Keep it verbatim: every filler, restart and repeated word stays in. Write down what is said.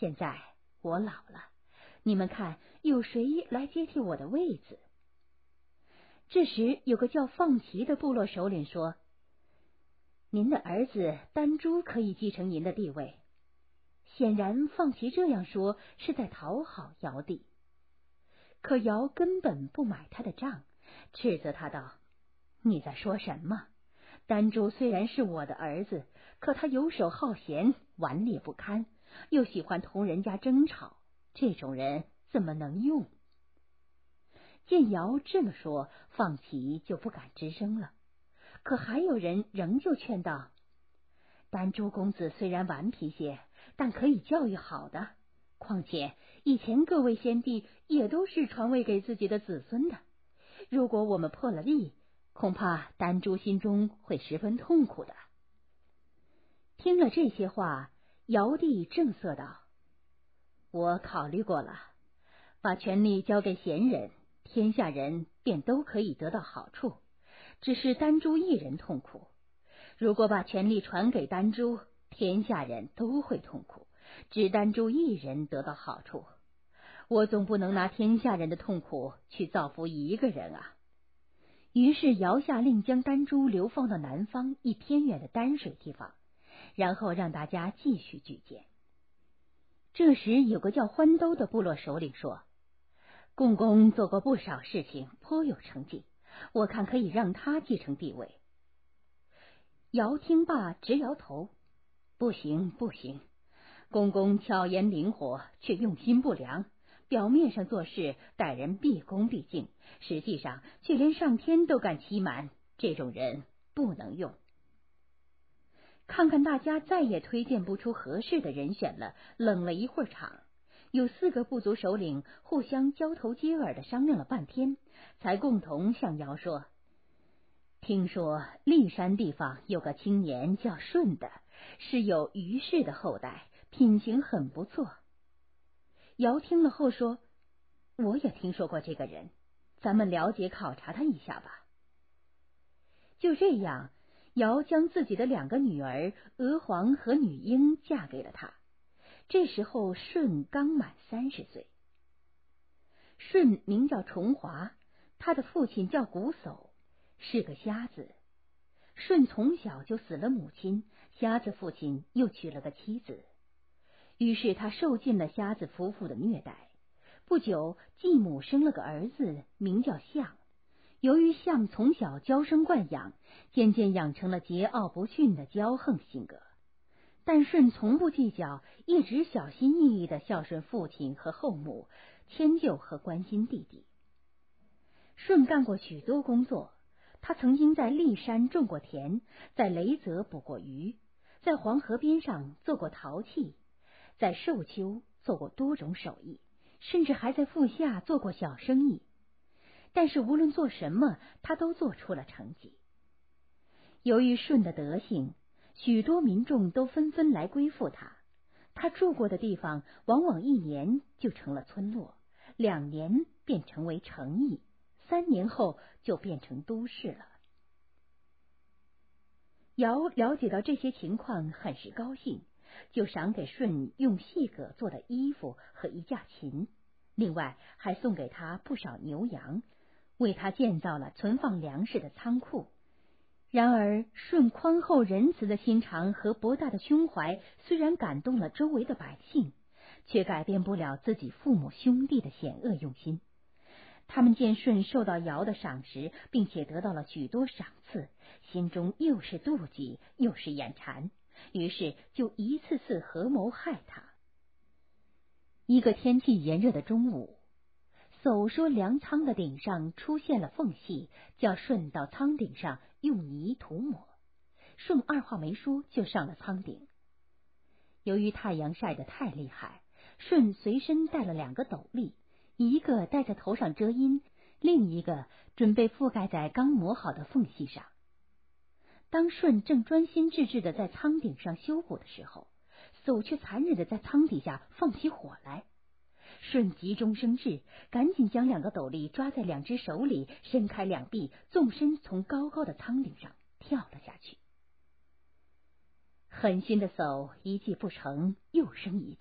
现在我老了，你们看有谁来接替我的位子？这时有个叫放齐的部落首领说，您的儿子丹珠可以继承您的地位。显然放齐这样说是在讨好尧帝，可尧根本不买他的账，斥责他道，你在说什么？丹珠虽然是我的儿子，可他游手好闲，顽劣不堪，又喜欢同人家争吵，这种人怎么能用？见尧这么说，放齐就不敢吱声了。可还有人仍旧劝道，丹珠公子虽然顽皮些，但可以教育好的，况且以前各位先帝也都是传位给自己的子孙的，如果我们破了例，恐怕丹珠心中会十分痛苦的。听了这些话，尧帝正色道，我考虑过了，把权力交给贤人，天下人便都可以得到好处，只是丹珠一人痛苦。如果把权力传给丹珠，天下人都会痛苦，只丹珠一人得到好处。我总不能拿天下人的痛苦去造福一个人啊。于是尧下令将丹珠流放到南方一偏远的丹水地方，然后让大家继续举荐。这时有个叫欢兜的部落首领说，共工做过不少事情，颇有成绩，我看可以让他继承地位。尧听罢直摇头，不行不行，公公巧言灵活，却用心不良，表面上做事待人毕恭毕敬，实际上却连上天都敢欺瞒，这种人不能用。看看大家再也推荐不出合适的人选了，冷了一会儿场，有四个部族首领互相交头接耳的商量了半天，才共同向尧说，听说骊山地方有个青年叫舜的，是有虞氏的后代，品行很不错。尧听了后说，我也听说过这个人，咱们了解考察他一下吧。就这样，尧将自己的两个女儿娥皇和女英嫁给了他。这时候舜刚满三十岁。舜名叫重华，他的父亲叫瞽叟，是个瞎子。舜从小就死了母亲，瞎子父亲又娶了个妻子，于是他受尽了瞎子夫妇的虐待。不久，继母生了个儿子，名叫象。由于象从小娇生惯养，渐渐养成了桀骜不驯的骄横性格。但舜从不计较，一直小心翼翼地孝顺父亲和后母，迁就和关心弟弟。舜干过许多工作，他曾经在骊山种过田，在雷泽捕过鱼，在黄河边上做过陶器，在寿丘做过多种手艺，甚至还在腹下做过小生意。但是无论做什么，他都做出了成绩。由于舜的德行，许多民众都纷纷来归附他。他住过的地方往往一年就成了村落，两年便成为城邑，三年后就变成都市了。尧了解到这些情况，很是高兴，就赏给舜用细葛做的衣服和一架琴，另外还送给他不少牛羊，为他建造了存放粮食的仓库。然而舜宽厚仁慈的心肠和博大的胸怀虽然感动了周围的百姓，却改变不了自己父母兄弟的险恶用心。他们见舜受到尧的赏识，并且得到了许多赏赐，心中又是妒忌又是眼馋，于是就一次次合谋害他。一个天气炎热的中午，叟说粮仓的顶上出现了缝隙，叫舜到仓顶上用泥涂抹。舜二话没说就上了仓顶。由于太阳晒得太厉害，舜随身带了两个斗笠，一个戴在头上遮阴，另一个准备覆盖在刚磨好的缝隙上。当舜正专心致志地在仓顶上修补的时候，叟却残忍地在仓底下放起火来。舜急中生智，赶紧将两个斗笠抓在两只手里，伸开两臂，纵身从高高的仓顶上跳了下去。狠心的叟一计不成，又生一计，